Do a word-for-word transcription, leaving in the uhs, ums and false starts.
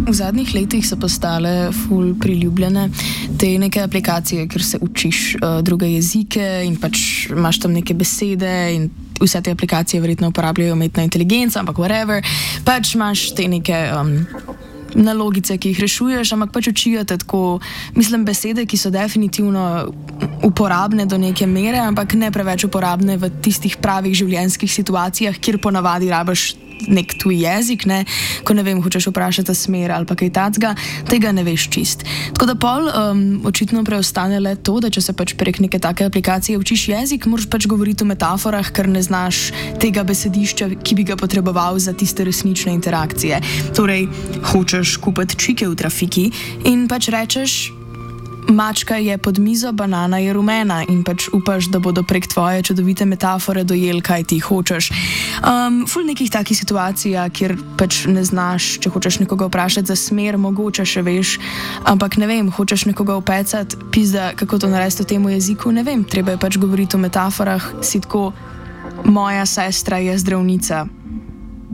V zadnjih letih so postale ful priljubljene te neke aplikacije, kjer se učiš uh, druge jezike in pač imaš tam neke besede in vse te aplikacije verjetno uporabljajo umetno inteligenco, ampak whatever, pač imaš te neke um, nalogice, ki jih rešuješ, ampak pač učijo te tako, mislim, besede, ki so definitivno uporabne do neke mere, ampak ne preveč uporabne v tistih pravih življenjskih situacijah, kjer ponavadi rabiš nek tuj jezik, ne, ko ne vem, hočeš vprašati smer ali pa kaj tacga, tega ne veš čist. Tako da pol um, očitno preostane le to, da če se pač prek neke take aplikacije učiš jezik, moraš pač govoriti v metaforah, ker ne znaš tega besedišča, ki bi ga potreboval za tiste resnične interakcije. Torej, hočeš kupiti čike v trafiki in pač rečeš, mačka je pod mizo, banana je rumena in pač upaš, da bodo prek tvoje čudovite metafore dojeli, kaj ti hočeš. Um, ful nekih takih situacij, kjer pač ne znaš, če hočeš nekoga vprašati za smer, mogoče še veš, ampak ne vem, hočeš nekoga opecati, pizda, kako to narediti v temu jeziku, ne vem, treba je pač govoriti o metaforah, si tako, moja sestra je zdravnica.